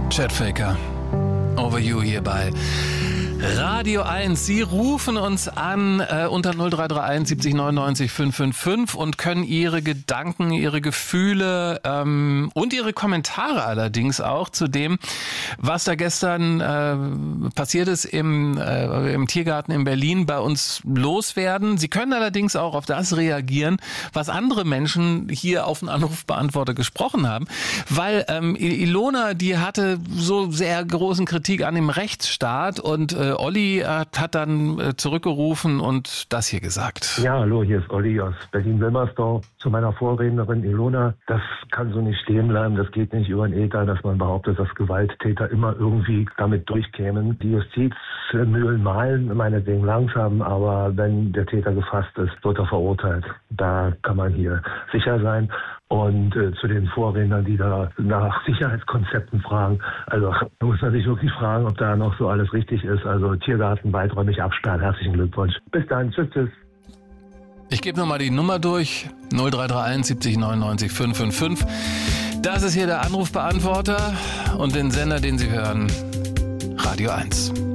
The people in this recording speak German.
Chet Faker, Over You hier bei Radio 1. Sie rufen uns an unter 0331 70 99 555 und können Ihre Gedanken, Ihre Gefühle und Ihre Kommentare allerdings auch zu dem, was da gestern passiert ist im Tiergarten in Berlin, bei uns loswerden. Sie können allerdings auch auf das reagieren, was andere Menschen hier auf den Anrufbeantworter gesprochen haben, weil Ilona, die hatte so sehr großen Kritik an dem Rechtsstaat und Olli hat dann zurückgerufen und das hier gesagt. Ja, hallo, hier ist Olli aus Berlin-Wilmersdorf. Zu meiner Vorrednerin Ilona, das kann so nicht stehen bleiben, das geht nicht über den Äther, dass man behauptet, dass Gewalttäter immer irgendwie damit durchkämen. Die Justizmühlen mahlen, meinetwegen langsam, aber wenn der Täter gefasst ist, wird er verurteilt. Da kann man hier sicher sein. Und zu den Vorrednern, die da nach Sicherheitskonzepten fragen, also da muss man sich wirklich fragen, ob da noch so alles richtig ist. Also Tiergarten weiträumig absperren, herzlichen Glückwunsch. Bis dann, tschüss, tschüss. Ich gebe nochmal die Nummer durch, 0331 70 99 555. Das ist hier der Anrufbeantworter und den Sender, den Sie hören, Radio 1.